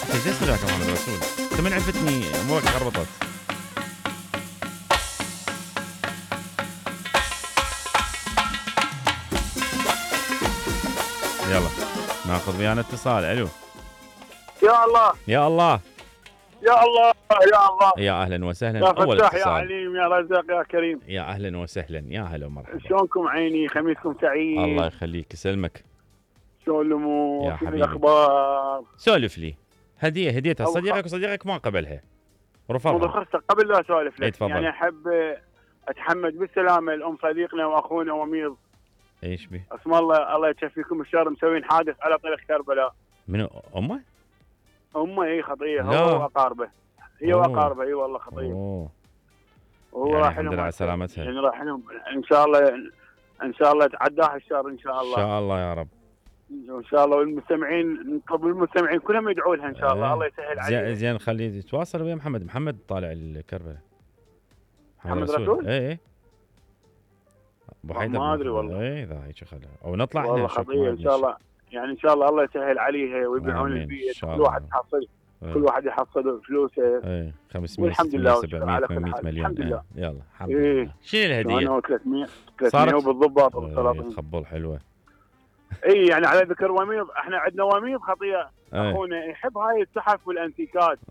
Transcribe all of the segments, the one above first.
ليش وياك محمد رسول؟ انت من عرفتني امورك خربطت. يلا ناخذ ويانا اتصال. الو. يا الله يا الله يا الله يا الله يا اهلا وسهلا. يا اول فتاح يا اتصال. عليم يا رزاق يا كريم. يا اهلا وسهلا. يا هلا ومرحبا. شلونكم عيني؟ خميسكم سعيد. الله يخليك يسلمك. شلون الامور؟ يا شنو حبيبي. الاخبار؟ سولف لي. هديتها صديقك وصديقك ما قبلها موضوع رفضها. خرصة قبل لا اسولف اي لك تفضل. يعني احب اتحمد بالسلامه لام صديقنا واخونا وميض ايش بي؟ اسم الله يكفيكم الشر، مسوين حادث على طريق كربلاء. من امه؟ امه اي خطيه، لا. هو واقاربه. هي أوه. واقاربه اي والله خطيه. اوه وهو يعني راح الحمد لهم لله على سلامتها. يعني راح لهم ان شاء الله تعداها الشر ان شاء ان الله. شاء الله يا رب. وان شاء الله والمستمعين نطلب المستمعين كلهم يدعوا لها ان شاء الله. الله يسهل عليها. زين خليه يتواصل ويا محمد طالع الكربلاء. محمد رسول؟ اي ابو حيدر ما ادري والله. اي اذا هيك خله او نطلع والله احنا خطيه ان شاء الله، يعني ان شاء الله الله يسهل عليها ويبيعون آمين. البيت. إن شاء كل واحد الله. يحصل كل واحد يحصل فلوسه. اي 500 والحمد لله 600 700 على كل 800 حال. مليون. الحمد لله. يلا الحمد إيه. لله. شنو الهديه؟ انا 300 صارت؟ وبالضباط والسلاطين. تخبل حلوه. اي يعني على ذكر وميض، احنا عندنا وميض خطيه. أي. اخونا يحب هاي التحف والانتيكات.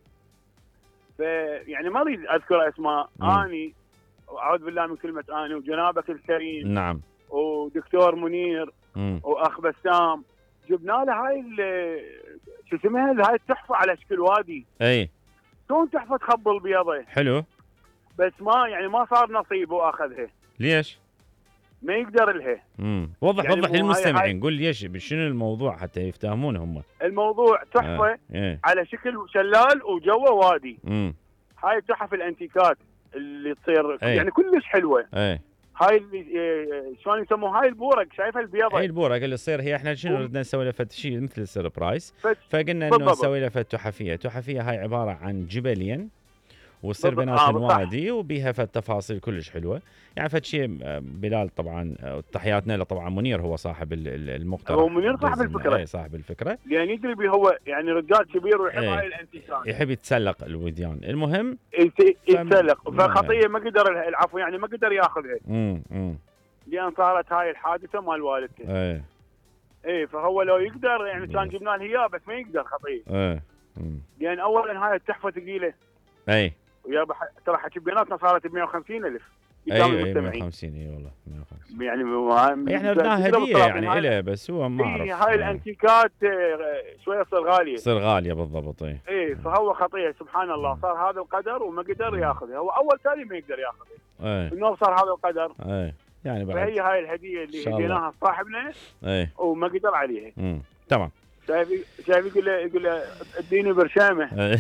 يعني ما اريد اذكر اسماء. اني اعوذ بالله من كلمه اني وجنابك الكريم. نعم. ودكتور منير واخ بسام جبنا له هاي شو اسمها هاي التحفه على شكل وادي. اي شلون تحفه تخبل بيضه. حلو. بس ما صار نصيبه اخذها. ليش؟ ما يقدر لها. وضح يعني وضح للمستمعين. قول ليش شنو الموضوع حتى يفتهمون هم. الموضوع تحفه على شكل شلال وجوه وادي. هاي تحف الانتيكات اللي تصير يعني كلش حلوه. هاي اللي شلون يسموها هاي البورق، شايفها البيضة؟ هاي البورق اللي تصير هي احنا شنو ردنا نسوي لها شيء مثل السربرايز، فقلنا انه نسوي لها تحفيه هاي عباره عن جبلين وتصير بينات الوادي وبيها تفاصيل كلش حلوه، يعني فد شيء. بلال طبعا تحياتنا له، طبعا منير هو صاحب المقترح. هو منير صاحب الفكره. اي صاحب الفكره، يعني يدري به هو يعني رجال كبير ويحب هاي الانتيكات، يحب يتسلق الوديان. المهم يتسلق، فخطيه ما قدر العفو يعني ما قدر ياخذها. لان صارت هاي الحادثه مال والدته. اي فهو لو يقدر يعني كان جبنا له اياه، بس ما يقدر خطيه. لان اولا هاي التحفه ثقيله. اي ويا ترى حكي بيناتنا صارت ب 150,000. اي 150. اي والله 150 يعني احنا ردناها هديه يعني إله، بس هو ما اعرف. هاي الانتيكات شويه تصير غاليه. تصير غاليه بالضبط. اي فهو خطيه سبحان الله، صار هذا القدر وما قدر ياخذها. هو اول ثاني ما يقدر ياخذها، انه صار هذا القدر. يعني بعد فهي هاي الهديه اللي هديناها لصاحبنا وما قدر عليها. تمام. شايف يقول له اديني برشامه.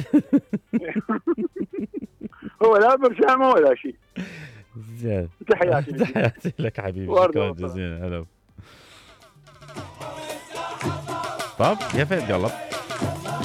هو لا برشامه ولا شيء. زين. تحياتي لك حبيبي، شكرا جزيلا. هلا. طب يا فهد قلب.